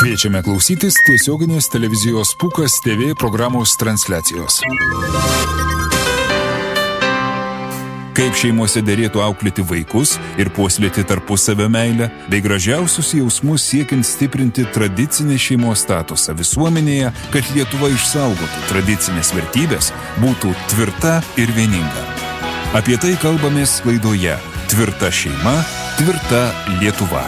Kviečiame klausytis tiesioginės televizijos Pūkas TV programos transliacijos. Kaip šeimose derėtų auklėti vaikus ir puoselėti tarpusavio meilę, bei gražiausius jausmus siekiant stiprinti tradicinį šeimos statusą visuomenėje, kad Lietuva išsaugotų tradicinės vertybės, būtų tvirta ir vieninga. Apie tai kalbamės laidoje Tvirta šeima, tvirta Lietuva.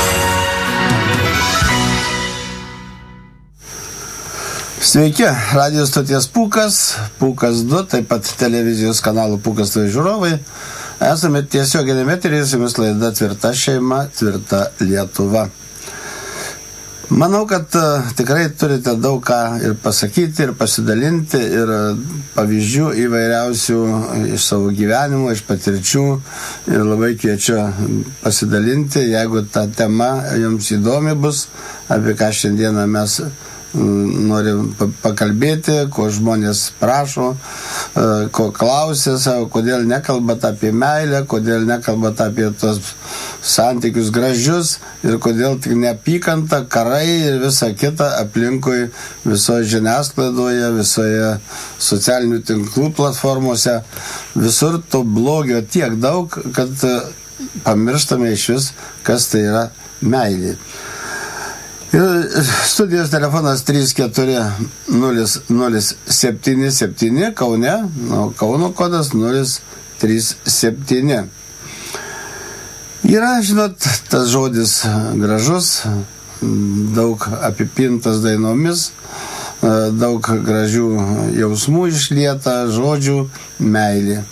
Sveiki, radijos stoties Pūkas, Pūkas 2, taip pat televizijos kanalų Pūkas 2 žiūrovai. Esame tiesioginėme eteryje, su jumis laida Tvirta šeima, tvirta Lietuva. Manau, kad tikrai turite daug ką ir pasakyti, ir pasidalinti, ir pavyzdžių įvairiausių iš savo gyvenimo, iš patirčių. Ir labai kviečiu pasidalinti, jeigu ta tema jums įdomi bus, apie ką šiandieną mes norim pakalbėti, ko žmonės prašo, ko klausia savo, kodėl nekalbat apie meilę, kodėl nekalbat apie tos santykius gražius ir kodėl tik neapykanta, karai ir visa kita aplinkui visoje žiniasklaidoje, visoje socialinių tinklų platformose. Visur to blogio tiek daug, kad pamirštame iš vis, kas tai yra meilė. Ir studijos telefonas 3400777 Kaune, Kauno kodas 037. Yra, žinot, tas žodis gražus, daug apipintas dainomis, daug gražių jausmų išlieta, žodžių, meilė.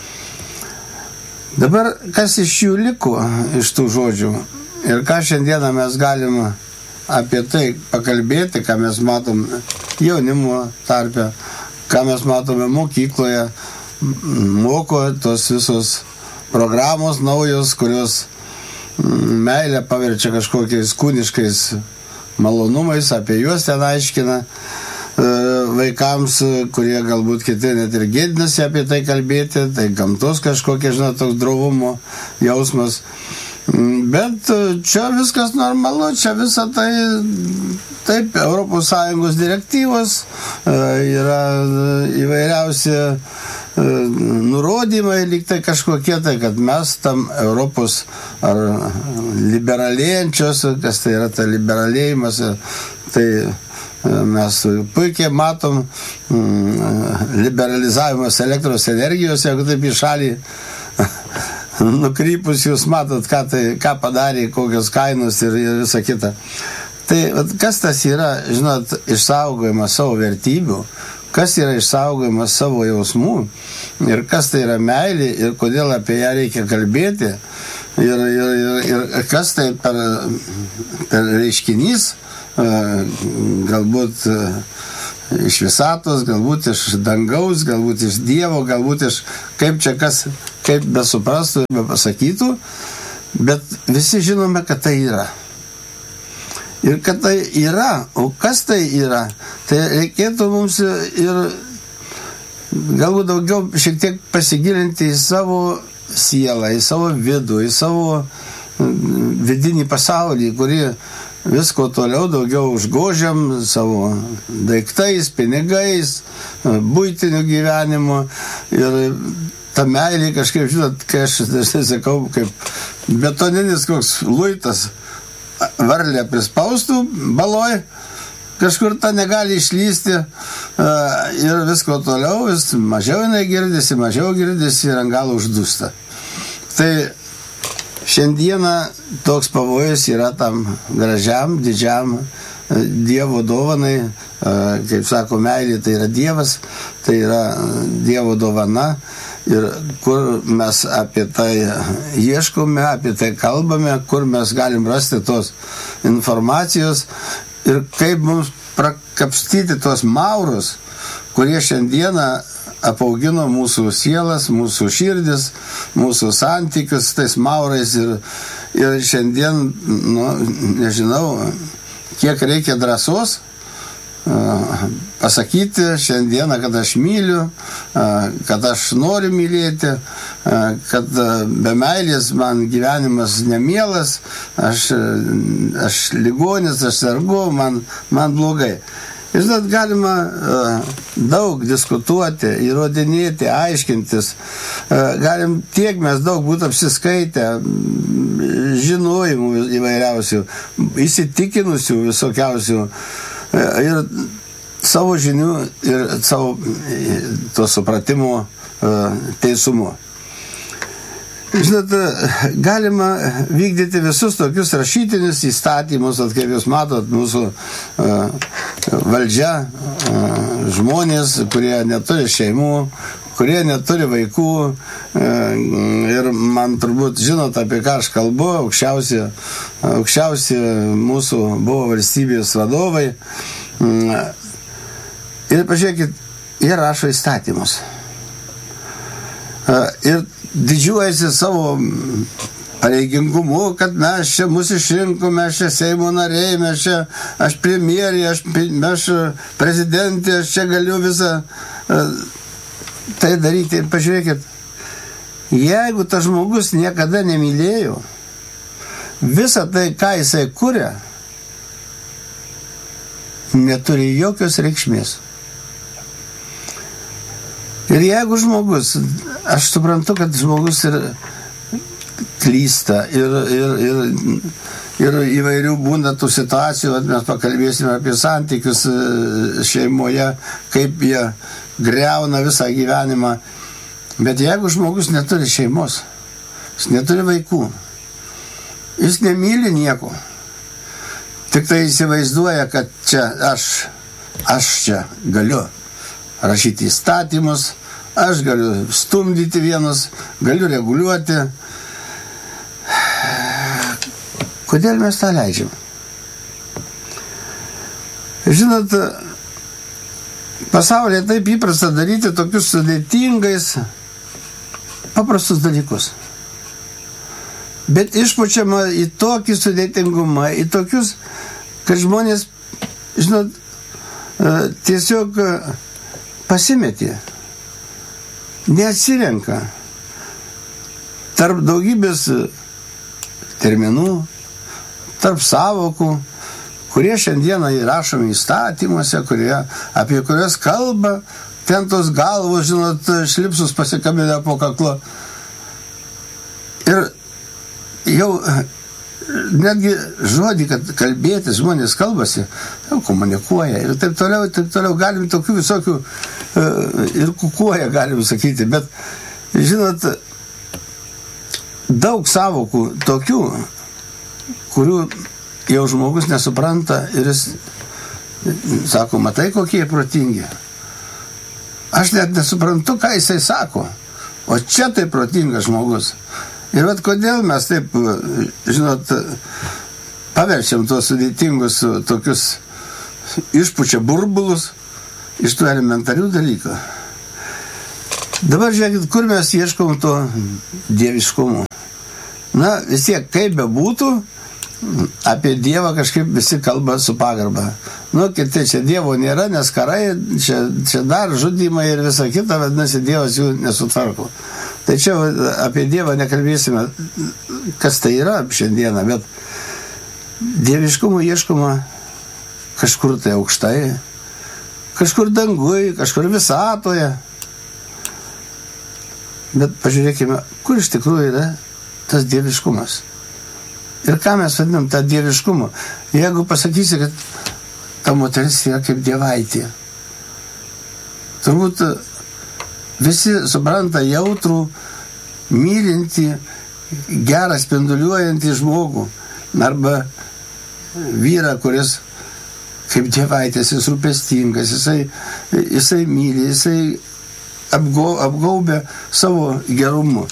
Dabar kas iš jų liko, iš tų žodžių, ir ką šiandieną mes galim apie tai pakalbėti, ką mes matom jaunimo tarpe, ką mes matome mokykloje, moko tos visos programos naujos, kurios meilę paverčia kažkokiais kūniškais malonumais, apie juos ten aiškina vaikams, kurie galbūt kiti net ir gėdinasi apie tai kalbėti, tai gamtos kažkokie, žinot, toks drovumo jausmas. Bet čia viskas normalu, čia visa tai, taip, ES direktyvos, yra įvairiausi nurodymai, lyg tai kažkokie, tai kad mes tam Europos ar liberalėjančios, kas tai yra ta liberalėjimas, tai mes puikiai matom liberalizavimas elektros energijos, jeigu taip į šalį nukrypus, jūs matot, ką padarė, kokios kainos ir visa kita. Tai kas tas yra, žinot, išsaugojimas savo vertybių, kas yra išsaugojimas savo jausmų ir kas tai yra meilė ir kodėl apie ją reikia kalbėti ir kas tai per reiškinys, galbūt iš visatos, galbūt iš dangaus, galbūt iš Dievo, galbūt iš kaip čia kas, kaip besuprastų ir bepasakytų, bet visi žinome, kad tai yra. Ir kad tai yra, o kas tai yra, tai reikėtų mums ir galbūt daugiau šiek tiek pasigilinti į savo sielą, į savo vidų, į savo vidinį pasaulį, kurį visko toliau daugiau užgožiam savo daiktais, pinigais, buitiniu gyvenimu ir ta meilė kažkaip, žinot, kai aš dažnai sakau, kaip betoninis koks luitas varlę prispaustų baloj, kažkur ta negali išlysti ir visko toliau, vis mažiau jinai girdisi ir ant galo uždūsta. Tai šiandieną toks pavojus yra tam gražiam, didžiam Dievo dovanai, kaip sako, meilė tai yra Dievas, tai yra Dievo dovana ir kur mes apie tai ieškome, apie tai kalbame, kur mes galim rasti tos informacijos ir kaip mums prakapstyti tos maurus, kurie šiandieną apaugino mūsų sielas, mūsų širdis, mūsų santykius tais maurais ir šiandien, nežinau, kiek reikia drąsos, pasakyti šiandieną, kad aš myliu, kad aš noriu mylėti, kad be meilės man gyvenimas nemielas, aš ligonis, aš sergu, man blogai. Ir žinot, galima daug diskutuoti, įrodinėti, aiškintis. Galim tiek mes daug būtų apsiskaitę, žinojimų įvairiausių, įsitikinusių visokiausių ir savo žinių ir savo to supratimo teisumo. Žinot, galima vykdyti visus tokius rašytinius įstatymus, kaip jūs matot, mūsų valdžia, žmonės, kurie neturi šeimų, kurie neturi vaikų, ir man turbūt žinot, apie ką aš kalbu, aukščiausi mūsų buvo valstybės vadovai. Ir pažiūrėkit, jie rašo įstatymus. Ir didžiuojasi savo pareigingumu, kad mes čia mus išrinko, mes čia Seimo nariai, mes čia, aš premjerė, aš prezidentė, aš čia galiu visą tai daryti. Ir pažiūrėkit, jeigu tas žmogus niekada nemylėjo, visą tai, ką jisai kuria, neturi jokios reikšmės. Ir jeigu žmogus, aš suprantu, kad žmogus ir klysta, ir įvairių būna tų situacijų, mes pakalbėsime apie santykius šeimoje, kaip jie greuna visą gyvenimą. Bet jeigu žmogus neturi šeimos, jis neturi vaikų, jis nemyli nieko, tik tai įsivaizduoja, kad čia aš čia galiu rašyti įstatymus, aš galiu stumdyti vienus, galiu reguliuoti. Kodėl mes tą leidžiam? Žinot, pasaulyje taip įprasta daryti tokius sudėtingais, paprastus dalykus. Bet išpučiama į tokį sudėtingumą, į tokius, kad žmonės, žinot, tiesiog pasimetė, neatsirenka tarp daugybės terminų, tarp savokų, kurie šiandieną įrašomi įstatymuose, apie kurias kalba, ten tos galvos, žinot, šlipsus pasikabinę po kaklo. Ir jau netgi žodį, kad kalbėti, žmonės kalbasi, jau komunikuoja ir taip toliau, galim tokių visokių ir kukuoja, galim sakyti, bet žinot, daug savokų tokių, kurių jau žmogus nesupranta ir jis sako, matai, kokie protingi. Aš net nesuprantu, ką jisai sako, o čia tai protingas žmogus. Ir vat kodėl mes taip, žinot, paverčiam tuos sudėtingus tokius išpučia burbulus iš tų elementarių dalykų. Dabar žiūrėkit, kur mes ieškom to dieviškumo. Na, vis tiek, kaip bebūtų, apie Dievą kažkaip visi kalba su pagarba. Nu, kiti, čia Dievo nėra, nes karai, čia dar žudymai ir visa kita, vadinasi, Dievas jų nesutvarko. Tai čia apie Dievą nekalbėsime, kas tai yra šiandieną, bet dieviškumo ieškoma kažkur tai aukštai, kažkur dangui, kažkur visatoje. Bet pažiūrėkime, kur iš tikrųjų yra tas dieviškumas. Ir ką mes vadinam tą dieviškumu? Jeigu pasakysi, kad ta moteris yra kaip dievaitė, turbūt visi supranta jautrų, mylinti, gerą spinduliuojantį žmogų. Arba vyrą, kuris kaip dievaitės, jis rūpestingas, jisai myli, jisai apgaubia savo gerumu.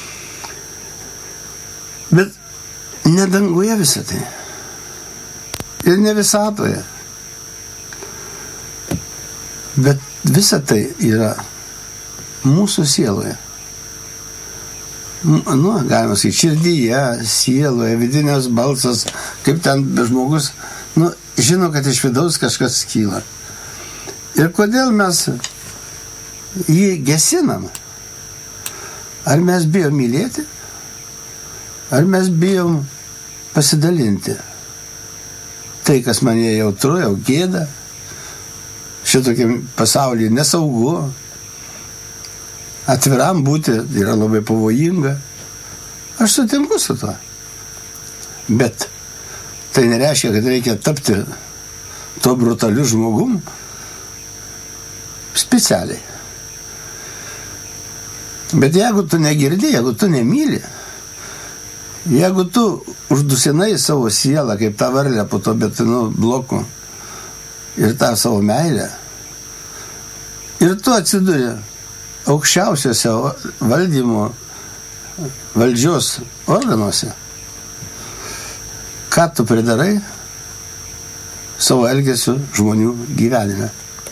Bet ne danguje visą tai. Ir ne visatoje. Bet visa tai yra mūsų sieloje. Nu, galima sakyti, širdyje, sieloje, vidinės balsas, kaip ten žmogus, nu, žino, kad iš vidaus kažkas kyla. Ir kodėl mes jį gesinam? Ar mes bijom mylėti? Ar mes bijom pasidalinti? Tai, kas man jie jautru, jau gėda, šitokiam pasaulyje nesaugu, atviram būti yra labai pavojinga. Aš sutinku su tuo. Bet tai nereiškia, kad reikia tapti to brutaliu žmogum specialiai. Bet jeigu tu negirdi, jeigu tu nemyli, jeigu tu uždusinai savo sielą, kaip tą varlę po to betonų blokų ir tą savo meilę, ir tu atsiduri aukščiausiuose valdymo valdžios organuose, ką tu pridarai savo elgesiu žmonių gyvenime.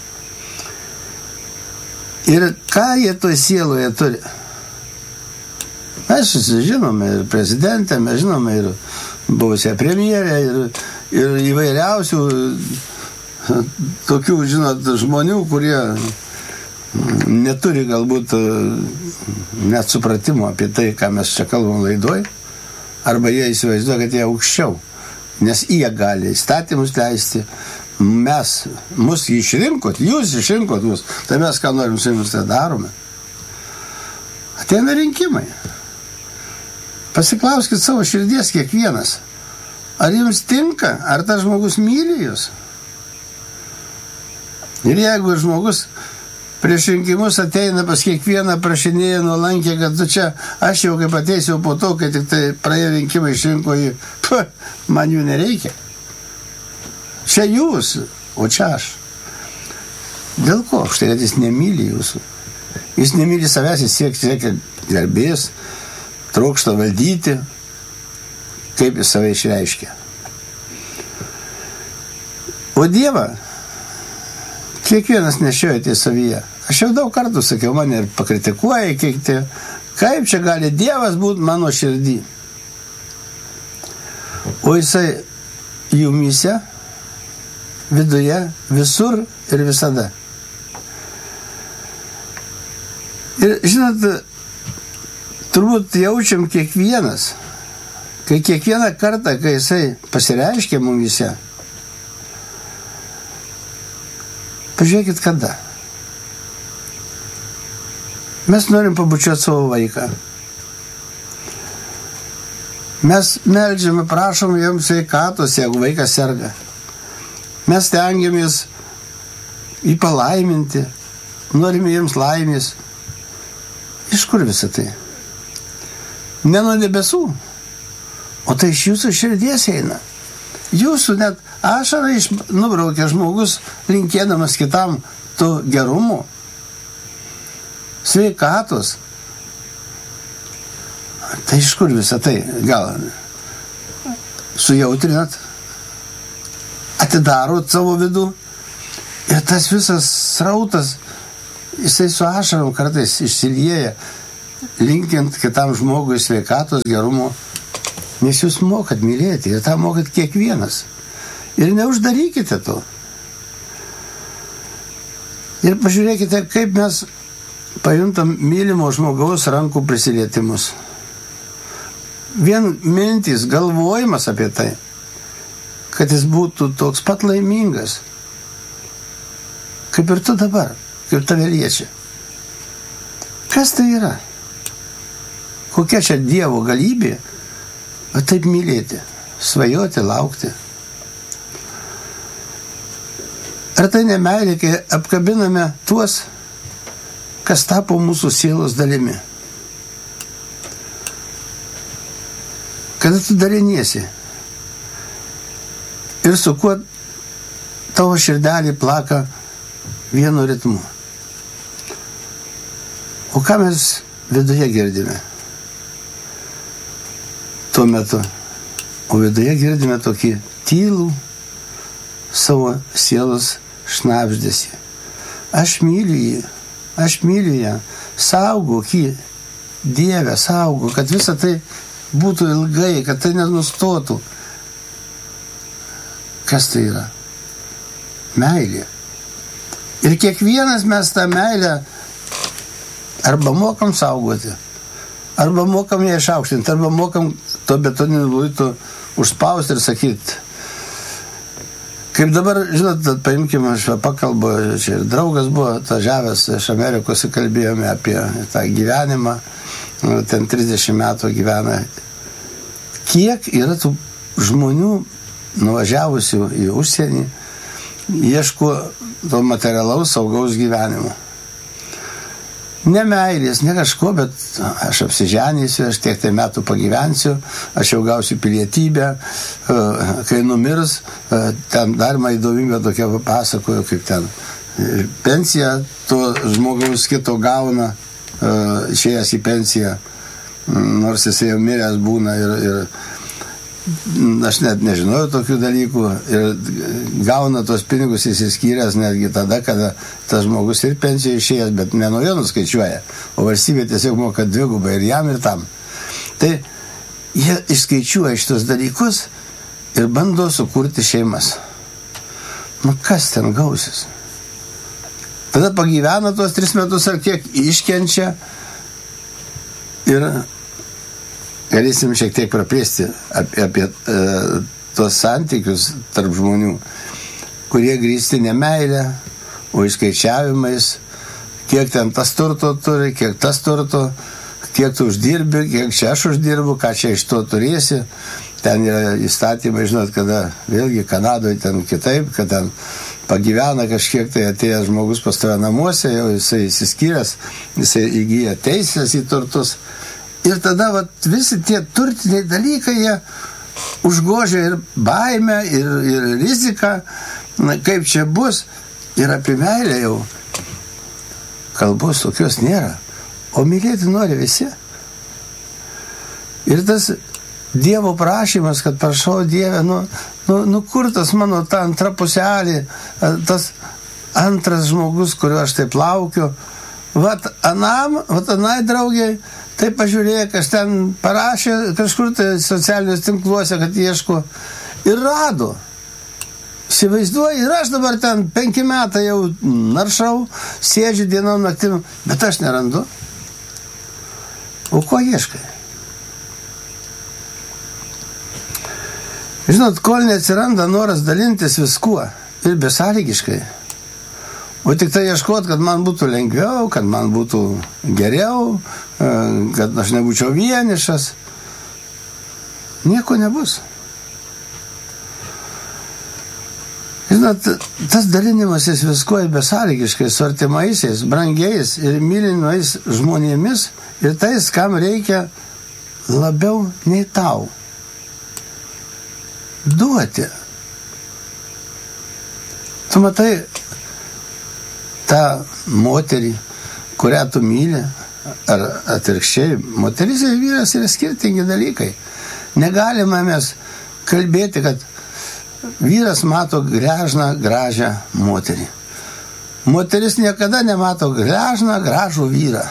Ir ką jie toj sieloje turi? Mes žinome ir prezidentę, mes žinome ir buvusią premjerę, ir įvairiausių tokių, žinot, žmonių, kurie neturi galbūt net supratimo apie tai, ką mes čia kalbam laidoj, arba jie įsivaizduoja, kad jie aukščiau, nes jie gali įstatymus leisti, mus išrinkot, jūs išrinkot mus, tai mes ką norim su jumis tai darome. Ateina rinkimai. Pasiklauskit savo širdies kiekvienas, ar jums tinka, ar tas žmogus myli jūs. Ir jeigu žmogus prieš rinkimus ateina pas kiekvieną prašinėję nuolankiai, kad tu čia, aš jau kaip ateisiu po to, kai tik tai praėjo rinkimai išrinko jį, man jų nereikia. Čia jūs, o čia aš. Dėl ko? Štai, kad jis nemyli jūsų. Jis nemyli savęs, jis siekia garbės, trokšta valdyti, kaip jis save išreiškia. O Dievą kiekvienas nešiojate savyje. Aš jau daug kartų sakiau, mane ir pakritikuoja, kaip čia gali Dievas būti mano širdį. O jisai jumyse, viduje, visur ir visada. Ir žinot, turbūt jaučiam kiekvienas, kai kiekvieną kartą, kai jisai pasireiškia mumyse, pažiūrėkit kada. Mes norim pabučiuoti savo vaiką. Mes meldžiame, prašom jiems sveikatos, jeigu vaikas serga. Mes stengiamės jį palaiminti, norime jiems laimės. Iš kur visą tai? Ne nuo debesų, o tai iš jūsų širdies eina. Jūsų net ašarą nubraukia žmogus, linkėdamas kitam to gerumo, sveikatos. Tai iš kur visą tai? Gal sujautrinat, atidarot savo vidų ir tas visas srautas, jisai su ašarom kartais išsilieja, linkint kitam žmogui sveikatos, gerumo, nes jūs mokat mylėti ir tą mokat kiekvienas. Ir neuždarykite to. Ir pažiūrėkite, kaip mes pajuntam mylimo žmogaus rankų prisilietimus. Vien mintis, galvojimas apie tai, kad jis būtų toks pat laimingas, kaip ir tu dabar, kaip tave liečia. Kas tai yra? Kokia čia Dievo galybė, o taip mylėti, svajoti, laukti. Ar tai ne meilė, kai apkabiname tuos, kas tapo mūsų sielos dalimi? Kada tu daliniesi ir su kuo tavo širdelį plaka vienu ritmu. O ką mes viduje girdime tuo metu? O viduje girdime tokį tylų savo sielos šnabždesį. Aš myliu ją, saugok jį, Dieve, saugok, kad visa tai būtų ilgai, kad tai nenustotų. Kas tai yra? Meilė. Ir kiekvienas mes tą meilę arba mokam saugoti, arba mokam ją išaukštinti, arba mokam to betoniniu luitu užspausti ir sakyti. Kaip dabar, žinot, paimkime, aš pakalbu, čia ir draugas buvo atvažiavęs iš Amerikos, kalbėjome apie tą gyvenimą, ten 30 metų gyvena. Kiek yra tų žmonių nuvažiavusių į užsienį, ieško to materialaus saugaus gyvenimo. Ne meilės, ne kažko, bet aš apsiženysiu, aš tiek tai metų pagyvensiu, aš jau gausiu pilietybę, kai numirs, ten dar man įdomybė tokia pasakoju, kaip ten pensiją to žmogaus kito gauna, išėjęs į pensiją, nors jisai jau miręs būna ir aš net nežinojau tokių dalykų ir gauna tos pinigus įsiskyręs netgi tada, kada tas žmogus ir pensiją išėjęs, bet ne nuo jo nuskaičiuoja, o valstybė tiesiog moka dvigubai ir jam ir tam. Tai jie išskaičiuoja šitos dalykus ir bando sukurti šeimas. Nu kas ten gausis? Tada pagyvena tuos 3 metus ar kiek iškenčia ir galėsim šiek tiek praplėsti apie tos santykius tarp žmonių, kurie grįsti ne meilę, o išskaičiavimais, kiek ten tas turto turi, kiek tas turto, kiek tu uždirbi, kiek čia aš uždirbu, ką čia iš to turėsi. Ten yra įstatymai, žinot, kada vėlgi Kanadoje ten kitaip, kad ten pagyvena kažkiek, tai atėjęs žmogus pas tave namuose, jau jisai įsiskyręs, jisai įgyja teisės į turtus. Ir tada visi tie turtiniai dalykai, jie užgožia ir baimę, ir riziką, kaip čia bus. Ir apie meilę jau kalbos tokios nėra. O mylėti nori visi. Ir tas Dievo prašymas, kad prašau Dieve, kur tas mano ta antra puselė, tas antras žmogus, kuriuo aš taip laukiu. Anai draugiai, tai pažiūrėk, aš ten parašė kažkur tai socialiniuose tinkluose, kad ieško ir rado. Įsivaizduoju, ir aš dabar ten 5 metai jau naršau, sėdžiu dienom naktim, bet aš nerandu. O ko ieškai? Žinot, kol neatsiranda noras dalintis viskuo ir besąlygiškai, o tik tai ieškot, kad man būtų lengviau, kad man būtų geriau, kad aš nebūčiau vienišas, nieko nebus. Žinot, tas dalinimasis viskuo besąlygiškai su artimaisiais, brangiais ir mylimais žmonėmis ir tais, kam reikia labiau nei tau. Duoti. Tu matai tą moterį, kurią tu myli, ar atvirkščiai, moteris ir vyras yra skirtingi dalykai. Negalime mes kalbėti, kad vyras mato grežną, gražią moterį. Moteris niekada nemato grežną, gražų vyrą.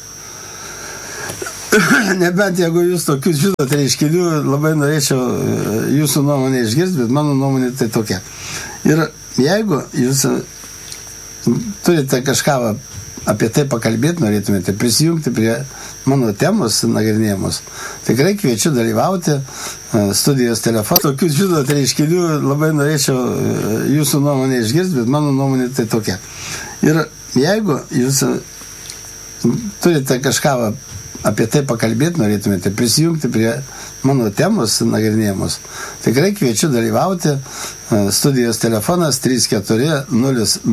Nebent jeigu jūs tokius žinot reiškinių, labai norėčiau jūsų nuomonę išgirsti, bet mano nuomonė tai tokia. Ir jeigu jūs turite kažką apie tai pakalbėti, norėtumėte prisijungti prie mano temos nagrinėjamos, tikrai kviečiu dalyvauti studijos telefoną. Tokius žinot reiškinių, labai norėčiau jūsų nuomonę išgirsti, bet mano nuomonė tai tokia. Ir jeigu jūs turite kažką apie tai pakalbėti, norėtumėte prisijungti prie mano temos nagrinėjamos, tikrai kviečiu dalyvauti. Studijos telefonas 34 0